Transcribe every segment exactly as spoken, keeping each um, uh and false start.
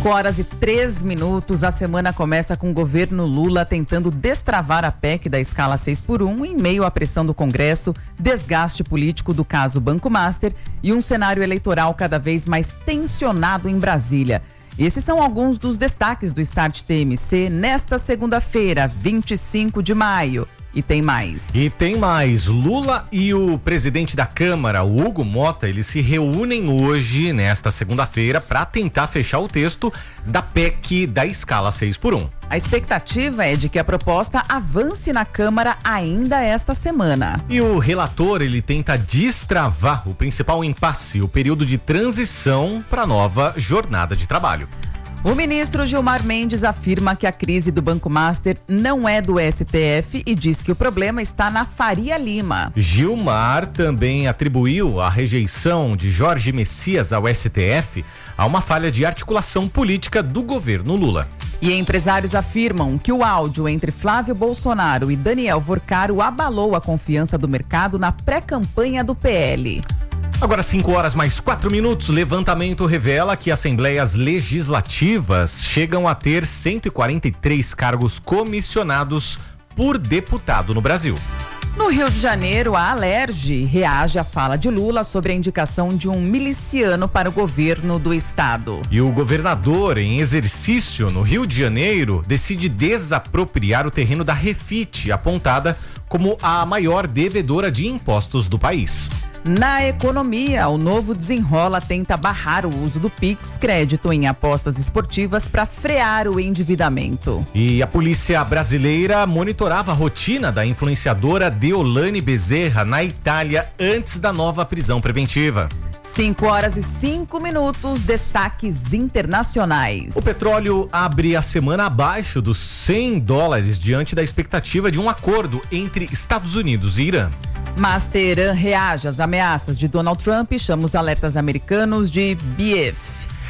cinco horas e três minutos, a semana começa com o governo Lula tentando destravar a P E C da escala seis por um em meio à pressão do Congresso, desgaste político do caso Banco Master e um cenário eleitoral cada vez mais tensionado em Brasília. Esses são alguns dos destaques do Start T M C nesta segunda-feira, vinte e cinco de maio. E tem mais. E tem mais. Lula e o presidente da Câmara, o Hugo Mota, eles se reúnem hoje, nesta segunda-feira, para tentar fechar o texto da P E C da escala seis por um. A expectativa é de que a proposta avance na Câmara ainda esta semana. E o relator, ele tenta destravar o principal impasse, o período de transição para a nova jornada de trabalho. O ministro Gilmar Mendes afirma que a crise do Banco Master não é do S T F e diz que o problema está na Faria Lima. Gilmar também atribuiu a rejeição de Jorge Messias ao S T F a uma falha de articulação política do governo Lula. E empresários afirmam que o áudio entre Flávio Bolsonaro e Daniel Vorcaro abalou a confiança do mercado na pré-campanha do P L. Agora cinco horas mais quatro minutos, levantamento revela que assembleias legislativas chegam a ter cento e quarenta e três cargos comissionados por deputado no Brasil. No Rio de Janeiro, a Alerj reage à fala de Lula sobre a indicação de um miliciano para o governo do estado. E o governador em exercício no Rio de Janeiro decide desapropriar o terreno da Refit, apontada como a maior devedora de impostos do país. Na economia, o Novo Desenrola tenta barrar o uso do Pix crédito em apostas esportivas para frear o endividamento. E a polícia brasileira monitorava a rotina da influenciadora Deolane Bezerra na Itália antes da nova prisão preventiva. cinco horas e cinco minutos, destaques internacionais. O petróleo abre a semana abaixo dos cem dólares diante da expectativa de um acordo entre Estados Unidos e Irã. Mas Teherã reage às ameaças de Donald Trump e chama os alertas americanos de B F.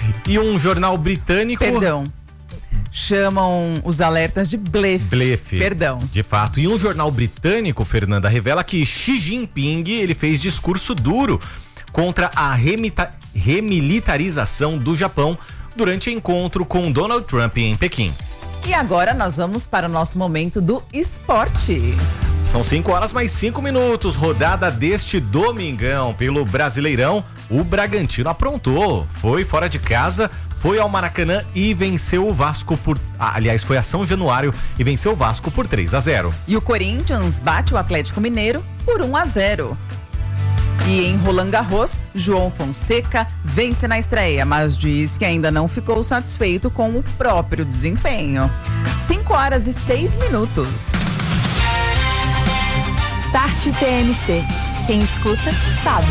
E um jornal britânico... Perdão. Chamam os alertas de blefe. Blefe. Perdão. De fato. E um jornal britânico, Fernanda, revela que Xi Jinping ele fez discurso duro contra a remita- remilitarização do Japão durante encontro com Donald Trump em Pequim. E agora nós vamos para o nosso momento do esporte. São cinco horas mais cinco minutos, rodada deste domingão pelo Brasileirão. O Bragantino aprontou, foi fora de casa, foi ao Maracanã e venceu o Vasco por... Ah, aliás, foi a São Januário e venceu o Vasco por três a zero. E o Corinthians bate o Atlético Mineiro por um a zero. E em Roland Garros, João Fonseca vence na estreia, mas diz que ainda não ficou satisfeito com o próprio desempenho. cinco horas e seis minutos. Start T M C. Quem escuta, sabe.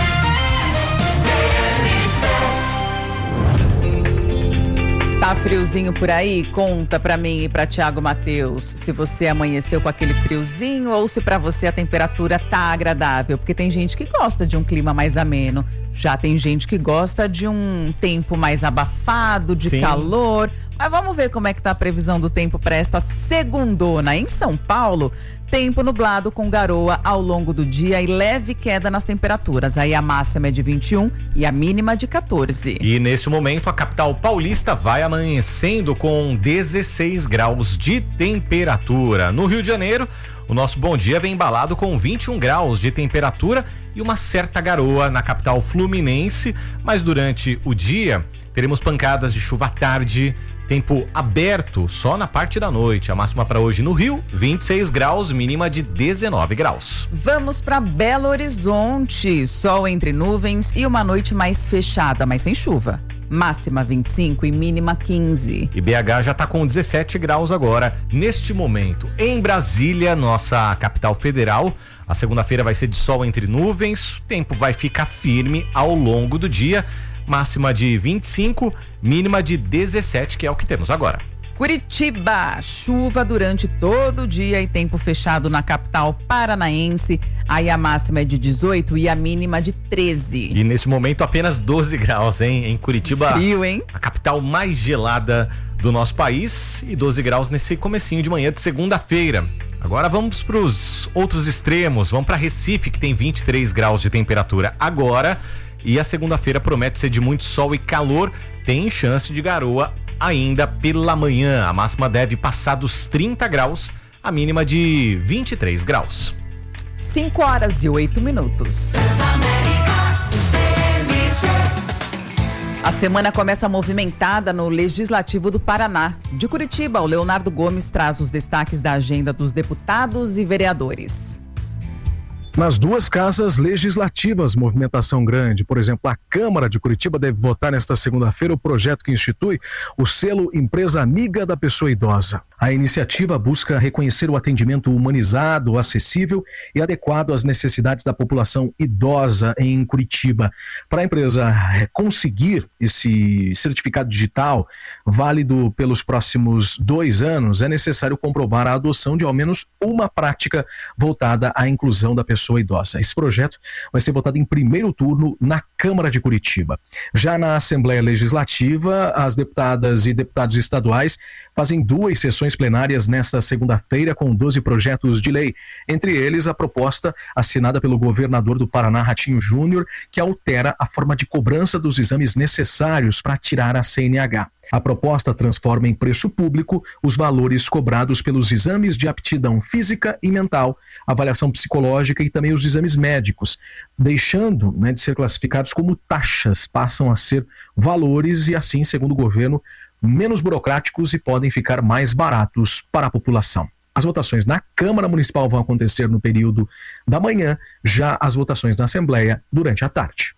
Tá friozinho por aí? Conta pra mim e pra Thiago Matheus se você amanheceu com aquele friozinho ou se pra você a temperatura tá agradável, porque tem gente que gosta de um clima mais ameno, já tem gente que gosta de um tempo mais abafado, de Sim. calor. Mas vamos ver como é que tá a previsão do tempo para esta segundona. Em São Paulo, tempo nublado com garoa ao longo do dia e leve queda nas temperaturas. Aí a máxima é de vinte e um e a mínima de quatorze. E neste momento a capital paulista vai amanhecendo com dezesseis graus de temperatura. No Rio de Janeiro, o nosso bom dia vem embalado com vinte e um graus de temperatura e uma certa garoa na capital fluminense, mas durante o dia teremos pancadas de chuva à tarde, tempo aberto só na parte da noite. A máxima para hoje no Rio, vinte e seis graus, mínima de dezenove graus. Vamos para Belo Horizonte, sol entre nuvens e uma noite mais fechada, mas sem chuva. Máxima vinte e cinco e mínima quinze. E B H já está com dezessete graus agora, neste momento. Em Brasília, nossa capital federal, a segunda-feira vai ser de sol entre nuvens, o tempo vai ficar firme ao longo do dia. Máxima de vinte e cinco, mínima de dezessete, que é o que temos agora. Curitiba, chuva durante todo o dia e tempo fechado na capital paranaense. Aí a máxima é de dezoito e a mínima de treze. E nesse momento apenas doze graus, hein? Em Curitiba. Frio, hein? A capital mais gelada do nosso país e doze graus nesse comecinho de manhã de segunda-feira. Agora vamos para os outros extremos. Vamos para Recife, que tem vinte e três graus de temperatura agora. e a segunda-feira promete ser de muito sol e calor, tem chance de garoa ainda pela manhã. A máxima deve passar dos trinta graus, a mínima de vinte e três graus. cinco horas e oito minutos. A semana começa movimentada no Legislativo do Paraná. De Curitiba, o Leonardo Gomes traz os destaques da agenda dos deputados e vereadores. Nas duas casas legislativas, movimentação grande. Por exemplo, a Câmara de Curitiba deve votar nesta segunda-feira o projeto que institui o selo Empresa Amiga da Pessoa Idosa. A iniciativa busca reconhecer o atendimento humanizado, acessível e adequado às necessidades da população idosa em Curitiba. Para a empresa conseguir esse certificado digital, válido pelos próximos dois anos, é necessário comprovar a adoção de ao menos uma prática voltada à inclusão da pessoa idosa. Esse projeto vai ser votado em primeiro turno na Câmara de Curitiba. Já na Assembleia Legislativa, as deputadas e deputados estaduais fazem duas sessões plenárias nesta segunda-feira com doze projetos de lei, entre eles a proposta assinada pelo governador do Paraná, Ratinho Júnior, que altera a forma de cobrança dos exames necessários para tirar a C N H. A proposta transforma em preço público os valores cobrados pelos exames de aptidão física e mental, avaliação psicológica e também os exames médicos, deixando, né, de ser classificados como taxas, passam a ser valores e assim, segundo o governo, menos burocráticos e podem ficar mais baratos para a população. As votações na Câmara Municipal vão acontecer no período da manhã, já as votações na Assembleia durante a tarde.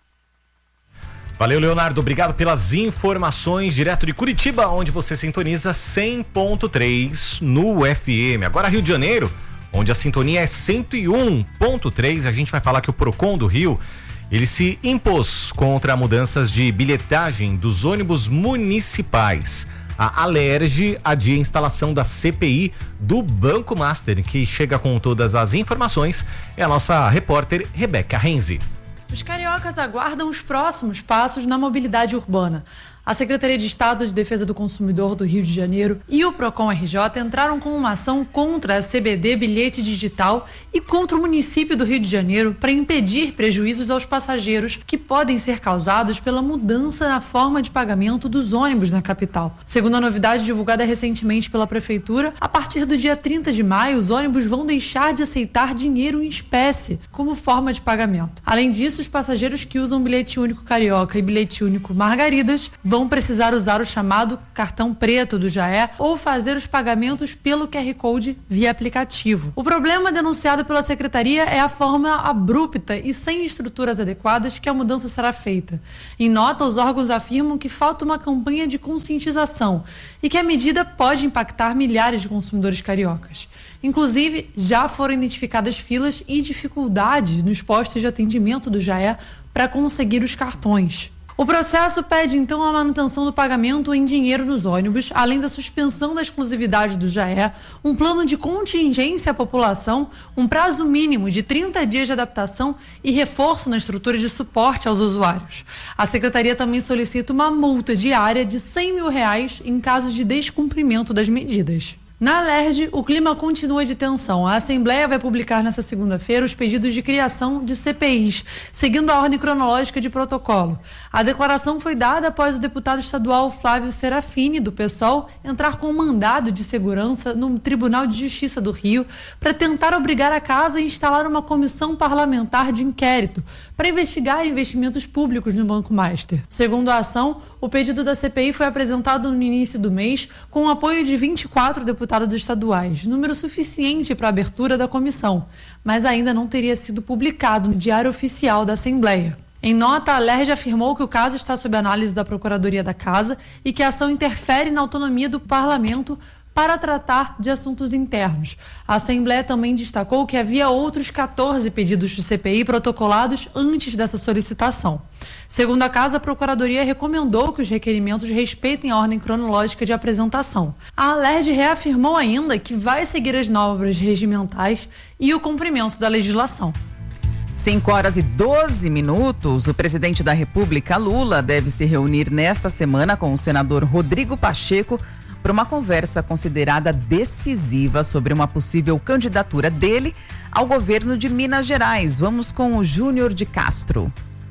Valeu, Leonardo. Obrigado pelas informações direto de Curitiba, onde você sintoniza cem ponto três no F M. Agora Rio de Janeiro, onde a sintonia é cento e um ponto três. A gente vai falar que o Procon do Rio, ele se impôs contra mudanças de bilhetagem dos ônibus municipais. A Alerj adia a instalação da C P I do Banco Master, que chega com todas as informações. É a nossa repórter Rebeca Renzi. Os cariocas aguardam os próximos passos na mobilidade urbana. A Secretaria de Estado de Defesa do Consumidor do Rio de Janeiro e o Procon R J entraram com uma ação contra a C B D Bilhete Digital e contra o município do Rio de Janeiro para impedir prejuízos aos passageiros que podem ser causados pela mudança na forma de pagamento dos ônibus na capital. Segundo a novidade divulgada recentemente pela Prefeitura, a partir do dia trinta de maio, os ônibus vão deixar de aceitar dinheiro em espécie como forma de pagamento. Além disso, os passageiros que usam bilhete único carioca e bilhete único Margaridas vão precisar usar o chamado cartão preto do Jaé ou fazer os pagamentos pelo Q R Code via aplicativo. O problema denunciado pela Secretaria é a forma abrupta e sem estruturas adequadas que a mudança será feita. Em nota, os órgãos afirmam que falta uma campanha de conscientização e que a medida pode impactar milhares de consumidores cariocas. Inclusive, já foram identificadas filas e dificuldades nos postos de atendimento do Jaé para conseguir os cartões. O processo pede, então, a manutenção do pagamento em dinheiro nos ônibus, além da suspensão da exclusividade do Jaé, um plano de contingência à população, um prazo mínimo de trinta dias de adaptação e reforço na estrutura de suporte aos usuários. A Secretaria também solicita uma multa diária de cem mil reais em caso de descumprimento das medidas. Na Alerj, o clima continua de tensão. A Assembleia vai publicar nesta segunda-feira os pedidos de criação de C P Is, seguindo a ordem cronológica de protocolo. A declaração foi dada após o deputado estadual Flávio Serafini, do PSOL, entrar com um mandado de segurança no Tribunal de Justiça do Rio para tentar obrigar a casa a instalar uma comissão parlamentar de inquérito para investigar investimentos públicos no Banco Master. Segundo a ação, o pedido da C P I foi apresentado no início do mês com o apoio de vinte e quatro deputados estaduais, número suficiente para a abertura da comissão, mas ainda não teria sido publicado no Diário Oficial da Assembleia. Em nota, a Alerj afirmou que o caso está sob análise da Procuradoria da Casa e que a ação interfere na autonomia do Parlamento para tratar de assuntos internos. A Assembleia também destacou que havia outros quatorze pedidos de C P I protocolados antes dessa solicitação. Segundo a Casa, a Procuradoria recomendou que os requerimentos respeitem a ordem cronológica de apresentação. A Alerj reafirmou ainda que vai seguir as normas regimentais e o cumprimento da legislação. cinco horas e doze minutos. O presidente da República, Lula, deve se reunir nesta semana com o senador Rodrigo Pacheco para uma conversa considerada decisiva sobre uma possível candidatura dele ao governo de Minas Gerais. Vamos com o Júnior de Castro.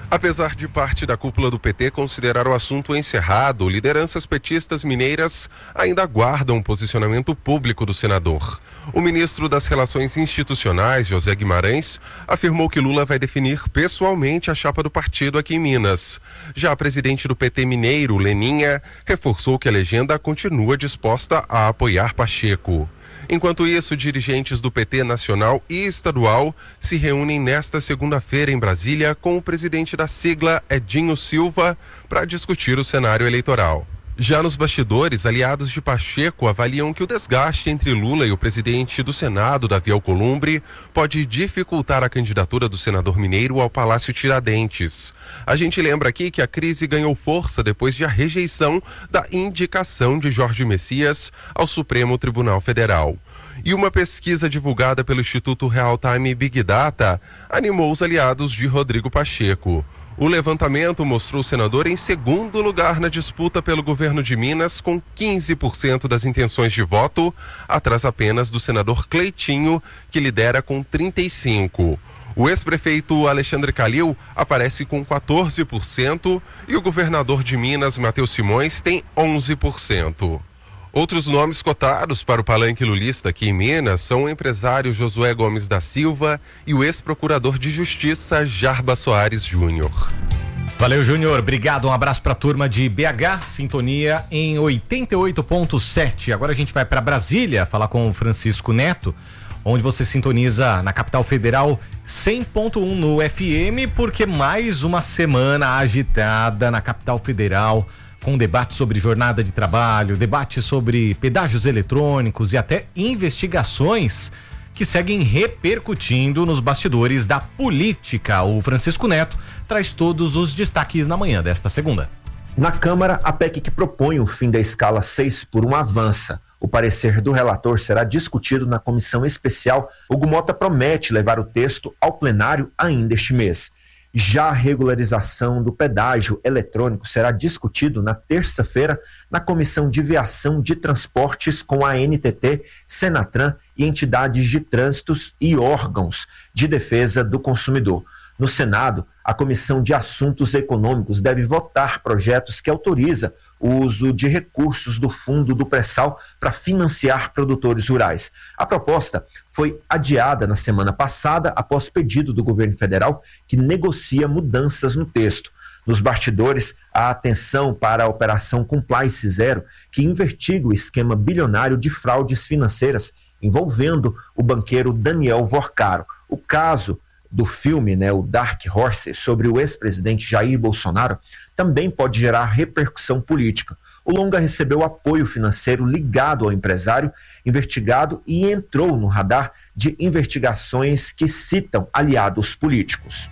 Apesar de parte da cúpula do P T considerar o assunto encerrado, lideranças petistas mineiras ainda aguardam um posicionamento público do senador. O ministro das Relações Institucionais, José Guimarães, afirmou que Lula vai definir pessoalmente a chapa do partido aqui em Minas. Já a presidente do P T mineiro, Leninha, reforçou que a legenda continua disposta a apoiar Pacheco. Enquanto isso, dirigentes do P T nacional e estadual se reúnem nesta segunda-feira em Brasília com o presidente da sigla, Edinho Silva, para discutir o cenário eleitoral. Já nos bastidores, aliados de Pacheco avaliam que o desgaste entre Lula e o presidente do Senado, Davi Alcolumbre, pode dificultar a candidatura do senador mineiro ao Palácio Tiradentes. A gente lembra aqui que a crise ganhou força depois de a rejeição da indicação de Jorge Messias ao Supremo Tribunal Federal. E uma pesquisa divulgada pelo Instituto Real Time Big Data animou os aliados de Rodrigo Pacheco. O levantamento mostrou o senador em segundo lugar na disputa pelo governo de Minas, com quinze por cento das intenções de voto, atrás apenas do senador Cleitinho, que lidera com trinta e cinco por cento. O ex-prefeito Alexandre Calil aparece com quatorze por cento e o governador de Minas, Matheus Simões, tem onze por cento. Outros nomes cotados para o palanque lulista aqui em Minas são o empresário Josué Gomes da Silva e o ex-procurador de Justiça Jarba Soares Júnior. Valeu, Júnior. Obrigado. Um abraço para a turma de B H, sintonia em oitenta e oito ponto sete. Agora a gente vai para Brasília falar com o Francisco Neto, onde você sintoniza na capital federal cem ponto um no F M, porque mais uma semana agitada na capital federal, com debate sobre jornada de trabalho, debate sobre pedágios eletrônicos e até investigações que seguem repercutindo nos bastidores da política. O Francisco Neto traz todos os destaques na manhã desta segunda. Na Câmara, a P E C que propõe o fim da escala seis por um avança. O parecer do relator será discutido na comissão especial. Hugo Mota promete levar o texto ao plenário ainda este mês. Já a regularização do pedágio eletrônico será discutido na terça-feira na Comissão de Viação de Transportes com a N T T, Senatran e entidades de trânsitos e órgãos de defesa do consumidor. No Senado, a Comissão de Assuntos Econômicos deve votar projetos que autorizam o uso de recursos do Fundo do Pré-Sal para financiar produtores rurais. A proposta foi adiada na semana passada após pedido do governo federal, que negocia mudanças no texto. Nos bastidores, a atenção para a Operação Compliance Zero, que investiga o esquema bilionário de fraudes financeiras envolvendo o banqueiro Daniel Vorcaro. O caso do filme, né, o Dark Horse, sobre o ex-presidente Jair Bolsonaro, também pode gerar repercussão política. O longa recebeu apoio financeiro ligado ao empresário investigado e entrou no radar de investigações que citam aliados políticos.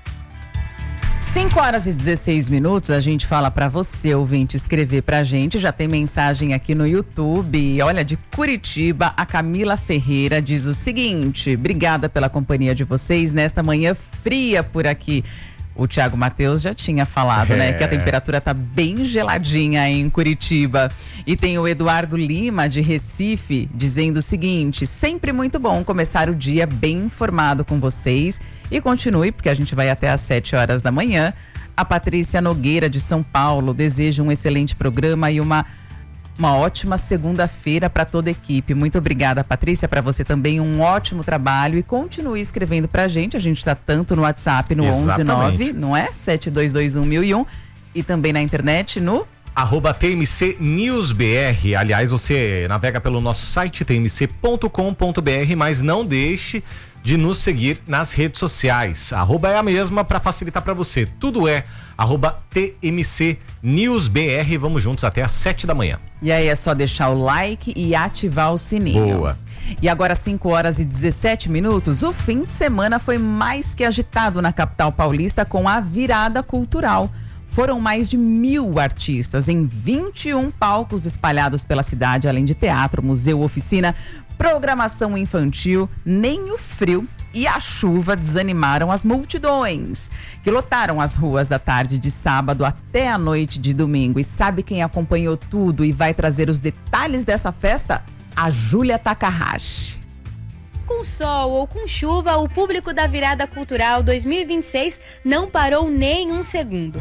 cinco horas e dezesseis minutos, a gente fala para você, ouvinte, escrever pra gente. Já tem mensagem aqui no YouTube. Olha, de Curitiba, a Camila Ferreira diz o seguinte: obrigada pela companhia de vocês nesta manhã fria por aqui. O Thiago Matheus já tinha falado, é. né, que a temperatura tá bem geladinha em Curitiba. E tem o Eduardo Lima, de Recife, dizendo o seguinte: sempre muito bom começar o dia bem informado com vocês. E continue, porque a gente vai até às sete horas da manhã. A Patrícia Nogueira, de São Paulo, deseja um excelente programa e uma, uma ótima segunda-feira para toda a equipe. Muito obrigada, Patrícia. Para você também um ótimo trabalho e continue escrevendo para a gente. A gente está tanto no WhatsApp, no onze nove, não é? sete dois dois um mil e um, e também na internet no arroba T M C News B R. Aliás, você navega pelo nosso site t m c ponto com ponto b r, mas não deixe de nos seguir nas redes sociais. A arroba é a mesma para facilitar para você. Tudo é arroba T M C News B R. Vamos juntos até às sete da manhã. E aí é só deixar o like e ativar o sininho. Boa. E agora cinco horas e dezessete minutos. O fim de semana foi mais que agitado na capital paulista com a virada cultural. Foram mais de mil artistas em vinte e um palcos espalhados pela cidade, além de teatro, museu, oficina, programação infantil. Nem o frio e a chuva desanimaram as multidões que lotaram as ruas da tarde de sábado até a noite de domingo. E sabe quem acompanhou tudo e vai trazer os detalhes dessa festa? A Júlia Takahashi. Com sol ou com chuva, o público da Virada Cultural dois mil e vinte e seis não parou nem um segundo.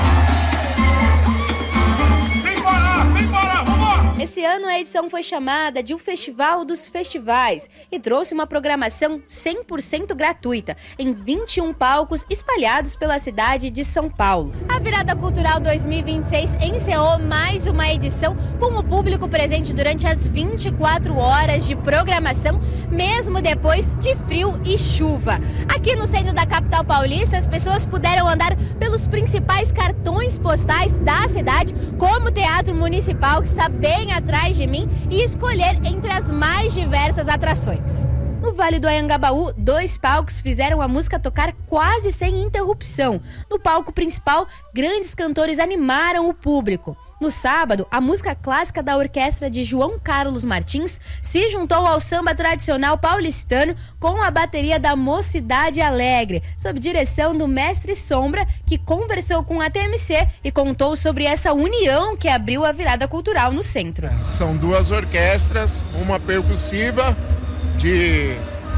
Esse ano a edição foi chamada de o Festival dos Festivais e trouxe uma programação cem por cento gratuita em vinte e um palcos espalhados pela cidade de São Paulo. A Virada Cultural dois mil e vinte e seis encerrou mais uma edição com o público presente durante as vinte e quatro horas de programação, mesmo depois de frio e chuva. Aqui no centro da capital paulista, as pessoas puderam andar pelos principais cartões postais da cidade, como o Teatro Municipal, que está bem atrás de mim, e escolher entre as mais diversas atrações. No Vale do Anhangabaú, dois palcos fizeram a música tocar quase sem interrupção. No palco principal, grandes cantores animaram o público. No sábado, a música clássica da orquestra de João Carlos Martins se juntou ao samba tradicional paulistano com a bateria da Mocidade Alegre, sob direção do Mestre Sombra, que conversou com a T M C e contou sobre essa união que abriu a virada cultural no centro. São duas orquestras, uma percussiva de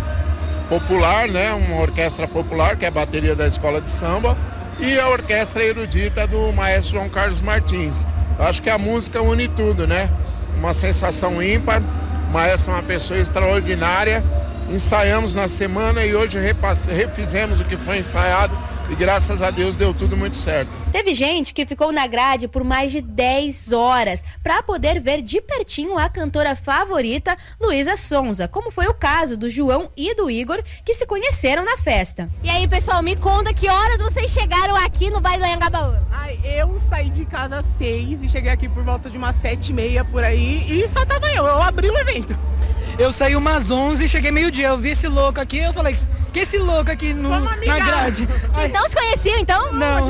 popular, né, uma orquestra popular, que é a bateria da escola de samba, e a orquestra erudita do maestro João Carlos Martins. Eu acho que a música une tudo, né? Uma sensação ímpar, o maestro é uma pessoa extraordinária. Ensaiamos na semana e hoje repass... refizemos o que foi ensaiado e graças a Deus deu tudo muito certo. Teve gente que ficou na grade por mais de dez horas para poder ver de pertinho a cantora favorita, Luísa Sonza, como foi o caso do João e do Igor, que se conheceram na festa. E aí, pessoal, me conta que horas vocês chegaram aqui no Vale do Anhangabaú? Ai, eu saí de casa às seis e cheguei aqui por volta de umas sete e meia por aí e só tava eu, eu abri o evento. Eu saí umas onze e cheguei meio-dia. Eu vi esse louco aqui, eu falei, que esse louco aqui no, na grade? Vocês não se conheciam, então? Não,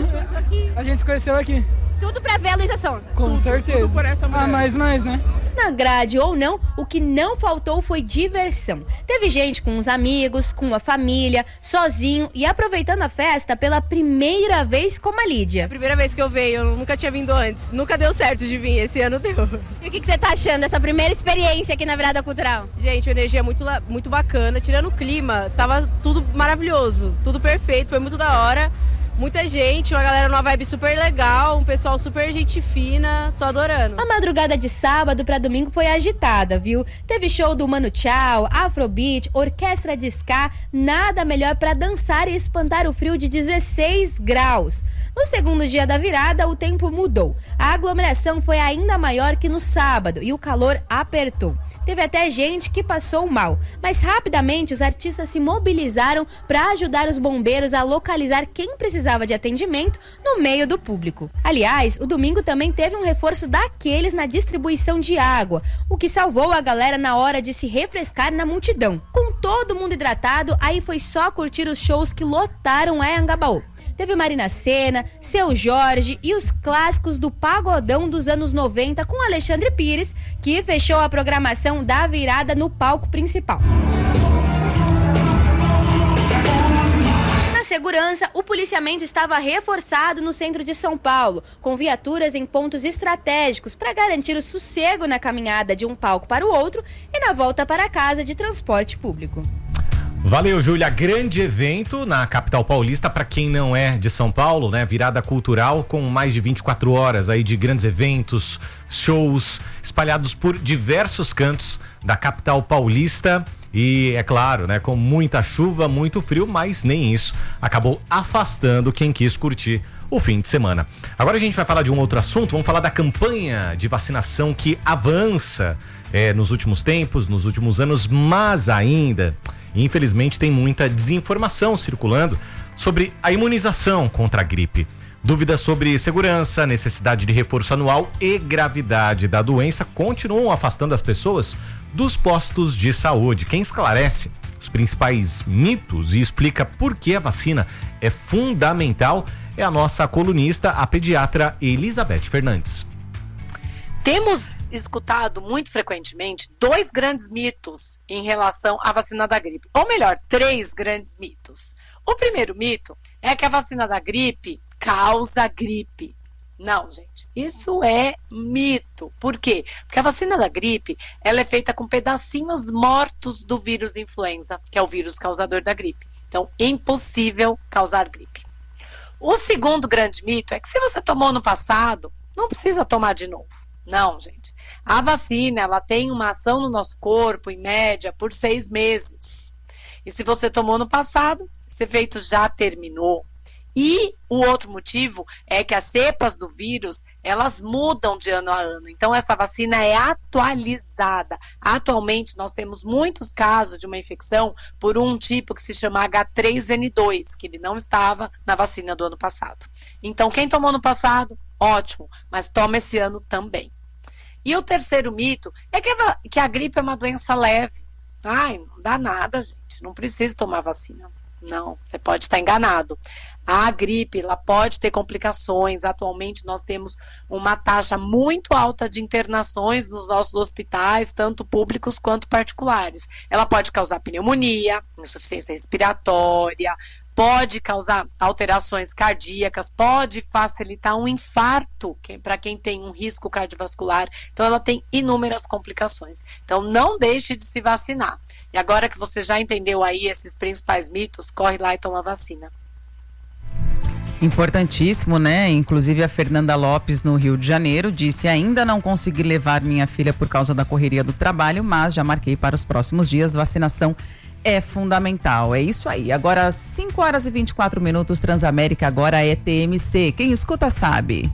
a gente se conheceu aqui. Tudo pra ver a Luísa Sonza? Com tudo, certeza. Tudo por essa mulher. Ah, mais, mais, né? Na grade ou não, o que não faltou foi diversão. Teve gente com os amigos, com a família, sozinho e aproveitando a festa pela primeira vez como a Lídia. Primeira vez que eu venho, eu nunca tinha vindo antes. Nunca deu certo de vir, esse ano deu. E o que, que você tá achando dessa primeira experiência aqui na Virada Cultural? Gente, a energia é muito, muito bacana. Tirando o clima, tava tudo maravilhoso, tudo perfeito, foi muito da hora. Muita gente, uma galera numa vibe super legal, um pessoal super gente fina, tô adorando. A madrugada de sábado pra domingo foi agitada, viu? Teve show do Mano Tchau, Afrobeat, orquestra de ska, nada melhor pra dançar e espantar o frio de dezesseis graus. No segundo dia da virada, o tempo mudou. A aglomeração foi ainda maior que no sábado e o calor apertou. Teve até gente que passou mal, mas rapidamente os artistas se mobilizaram para ajudar os bombeiros a localizar quem precisava de atendimento no meio do público. Aliás, o domingo também teve um reforço daqueles na distribuição de água, o que salvou a galera na hora de se refrescar na multidão. Com todo mundo hidratado, aí foi só curtir os shows que lotaram a Anhangabaú. Teve Marina Sena, Seu Jorge e os clássicos do pagodão dos anos noventa com Alexandre Pires, que fechou a programação da virada no palco principal. Na segurança, o policiamento estava reforçado no centro de São Paulo, com viaturas em pontos estratégicos para garantir o sossego na caminhada de um palco para o outro e na volta para casa de transporte público. Valeu, Júlia. Grande evento na capital paulista, para quem não é de São Paulo, né? Virada cultural com mais de vinte e quatro horas aí de grandes eventos, shows espalhados por diversos cantos da capital paulista. E é claro, né? Com muita chuva, muito frio, mas nem isso acabou afastando quem quis curtir o fim de semana. Agora a gente vai falar de um outro assunto, vamos falar da campanha de vacinação que avança é, nos últimos tempos, nos últimos anos, mas ainda... infelizmente tem muita desinformação circulando sobre a imunização contra a gripe. Dúvidas sobre segurança, necessidade de reforço anual e gravidade da doença continuam afastando as pessoas dos postos de saúde. Quem esclarece os principais mitos e explica por que a vacina é fundamental é a nossa colunista, a pediatra Elizabeth Fernandes. Temos escutado muito frequentemente dois grandes mitos em relação à vacina da gripe. Ou melhor, três grandes mitos. O primeiro mito é que a vacina da gripe causa gripe. Não, gente, isso é mito. Por quê? Porque a vacina da gripe, ela é feita com pedacinhos mortos do vírus influenza, que é o vírus causador da gripe. Então, é impossível causar gripe. O segundo grande mito é que se você tomou no passado, não precisa tomar de novo. Não, gente. A vacina, ela tem uma ação no nosso corpo, em média, por seis meses. E se você tomou no passado, esse efeito já terminou. E o outro motivo é que as cepas do vírus, elas mudam de ano a ano. Então, essa vacina é atualizada. Atualmente, nós temos muitos casos de uma infecção por um tipo que se chama agá três ene dois, que ele não estava na vacina do ano passado. Então, quem tomou no passado, ótimo, mas toma esse ano também. E o terceiro mito é que a, que a gripe é uma doença leve. Ai, não dá nada, gente, não precisa tomar vacina. Não, você pode estar enganado. A gripe, ela pode ter complicações. Atualmente nós temos uma taxa muito alta de internações nos nossos hospitais, tanto públicos quanto particulares. Ela pode causar pneumonia, insuficiência respiratória, pode causar alterações cardíacas, pode facilitar um infarto para quem tem um risco cardiovascular. Então ela tem inúmeras complicações. Então não deixe de se vacinar. E agora que você já entendeu aí esses principais mitos, corre lá e toma a vacina. Importantíssimo, né? Inclusive a Fernanda Lopes, no Rio de Janeiro, disse: ainda não consegui levar minha filha por causa da correria do trabalho, mas já marquei para os próximos dias. Vacinação é fundamental. É isso aí. Agora, cinco horas e vinte e quatro minutos, Transamérica agora é T M C. Quem escuta sabe.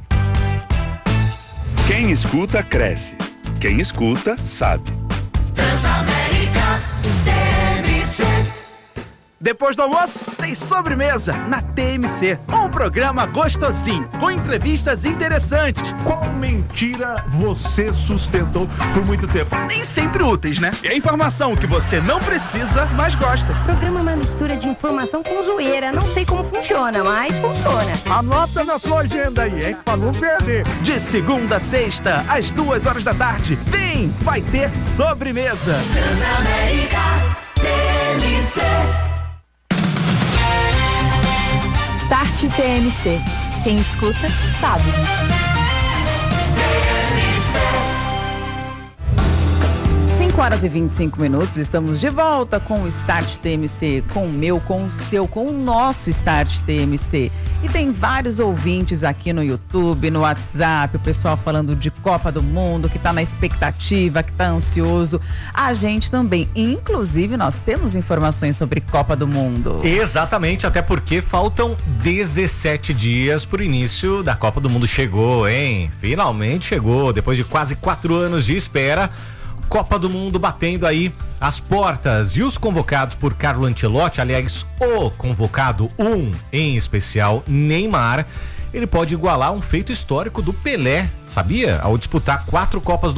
Quem escuta, cresce. Quem escuta, sabe. Transamérica T M C. Depois do almoço, tem sobremesa na T M C. Um programa gostosinho, com entrevistas interessantes. Qual mentira você sustentou por muito tempo? Nem sempre úteis, né? E a informação que você não precisa, mas gosta. O programa é uma mistura de informação com zoeira. Não sei como funciona, mas funciona. Anota na sua agenda aí, hein? Pra não perder. De segunda a sexta, às duas horas da tarde. Vem, vai ter sobremesa. Transamérica T M C. Start T M C. Quem escuta, sabe. cinco horas e vinte e cinco minutos, estamos de volta com o Start T M C, com o meu, com o seu, com o nosso Start T M C. E tem vários ouvintes aqui no YouTube, no WhatsApp, o pessoal falando de Copa do Mundo, que está na expectativa, que está ansioso. A gente também, inclusive, nós temos informações sobre Copa do Mundo. Exatamente, até porque faltam dezessete dias para o início da Copa do Mundo. Chegou, hein? Finalmente chegou, depois de quase quatro anos de espera. Copa do Mundo batendo aí as portas. E os convocados por Carlo Ancelotti, aliás, o convocado um em especial, Neymar, ele pode igualar um feito histórico do Pelé, sabia? Ao disputar quatro Copas do